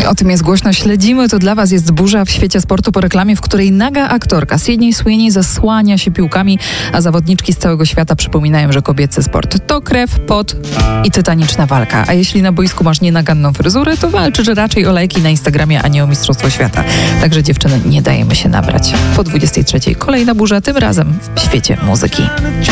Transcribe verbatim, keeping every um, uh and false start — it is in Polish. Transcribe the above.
O tym jest głośno, śledzimy, to dla Was jest burza w świecie sportu po reklamie, w której naga aktorka Sydney Sweeney zasłania się piłkami, a zawodniczki z całego świata przypominają, że kobiecy sport to krew, pot i tytaniczna walka. A jeśli na boisku masz nienaganną fryzurę, to walczysz raczej o lajki na Instagramie, a nie o Mistrzostwo Świata. Także dziewczyny, nie dajemy się nabrać. Po dwudziestej trzeciej kolejna burza, tym razem w świecie muzyki.